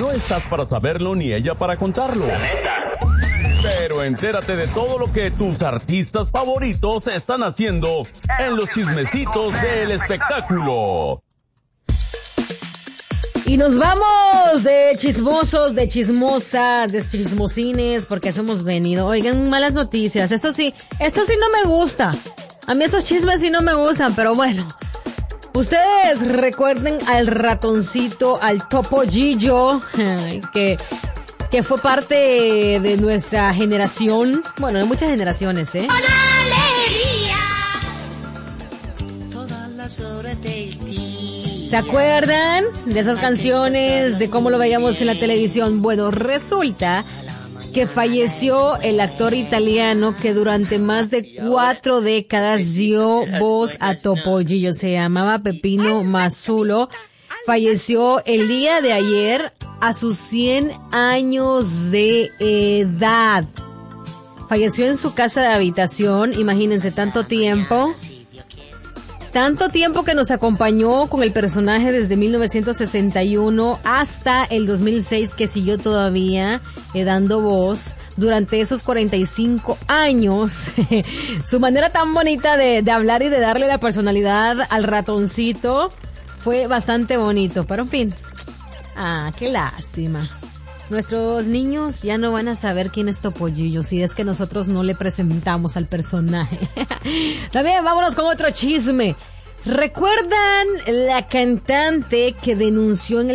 No estás para saberlo ni ella para contarlo. Pero entérate de todo lo que tus artistas favoritos están haciendo en los chismecitos del espectáculo. Y nos vamos de chismosos, de chismosas, de chismosines, porque eso hemos venido. Oigan, malas noticias. Eso sí, esto sí no me gusta. A mí estos chismes sí no me gustan, pero bueno. Ustedes recuerden al ratoncito, al Topollillo, que fue parte de nuestra generación. Bueno, de muchas generaciones, ¿eh? ¡Con alegría! Todas las horas del día. ¿Se acuerdan de esas canciones, de cómo lo veíamos en la televisión? Bueno, resulta que falleció el actor italiano que durante más de 4 décadas dio voz a Topollillo. Se llamaba Peppino Mazzulo. Falleció el día de ayer a sus 100 años de edad. Falleció en su casa de habitación, imagínense, tanto tiempo que nos acompañó con el personaje desde 1961 hasta el 2006, que siguió todavía dando voz durante esos 45 años. Su manera tan bonita de hablar y de darle la personalidad al ratoncito fue bastante bonito, pero en fin. Qué lástima. Nuestros niños ya no van a saber quién es Topollillo si es que nosotros no le presentamos al personaje. También vámonos con otro chisme. ¿Recuerdan la cantante que denunció en el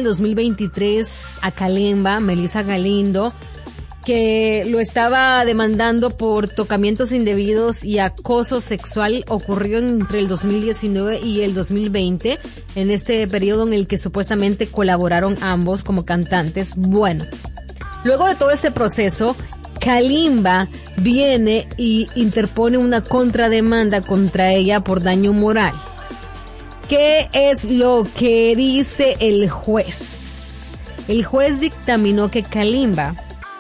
2023 a Kalimba, Melissa Galindo, que lo estaba demandando por tocamientos indebidos y acoso sexual? Ocurrió entre el 2019 y el 2020, en este periodo en el que supuestamente colaboraron ambos como cantantes. Bueno, luego de todo este proceso, Kalimba viene y interpone una contrademanda contra ella por daño moral. ¿Qué es lo que dice el juez? El juez dictaminó que Kalimba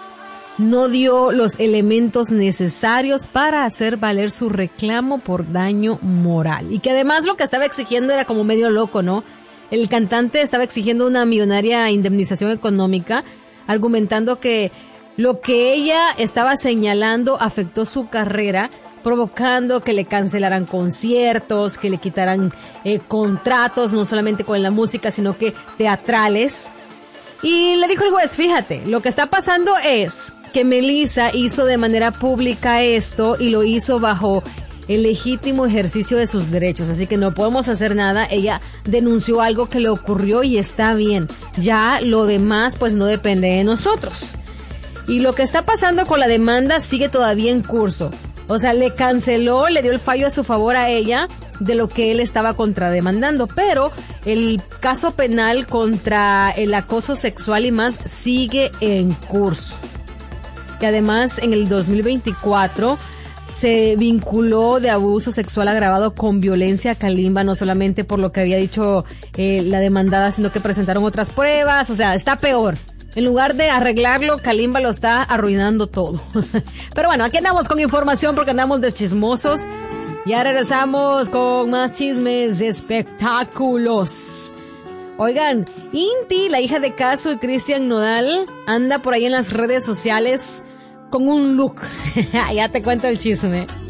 no dio los elementos necesarios para hacer valer su reclamo por daño moral. Y que además lo que estaba exigiendo era como medio loco, ¿no? El cantante estaba exigiendo una millonaria indemnización económica, argumentando que lo que ella estaba señalando afectó su carrera, provocando que le cancelaran conciertos, que le quitaran contratos, no solamente con la música, sino que teatrales. Y le dijo el juez, fíjate, lo que está pasando es que Melissa hizo de manera pública esto y lo hizo bajo el legítimo ejercicio de sus derechos, así que no podemos hacer nada. Ella denunció algo que le ocurrió y está bien. Ya lo demás pues no depende de nosotros. Y lo que está pasando con la demanda sigue todavía en curso. O sea, le canceló, le dio el fallo a su favor a ella de lo que él estaba contrademandando, pero el caso penal contra el acoso sexual y más sigue en curso. Que además en el 2024 se vinculó de abuso sexual agravado con violencia a Kalimba, no solamente por lo que había dicho la demandada, sino que presentaron otras pruebas. O sea, está peor. En lugar de arreglarlo, Kalimba lo está arruinando todo. Pero bueno, aquí andamos con información porque andamos de chismosos. Ya regresamos con más chismes de espectáculos. Oigan, Inti, la hija de Casu y Cristian Nodal, anda por ahí en las redes sociales con un look. Ya te cuento el chisme.